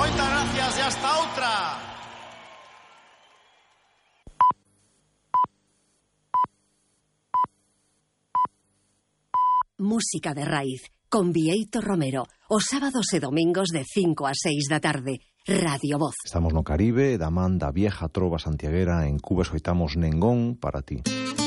Moitas gracias e hasta outra. Música de raíz, con Bieito Romero, os sábados e domingos de 5 a 6 da tarde. Radio Voz. Estamos no Caribe, da man da vieja trova santiaguera, en Cuba escoitamos Nengón para ti.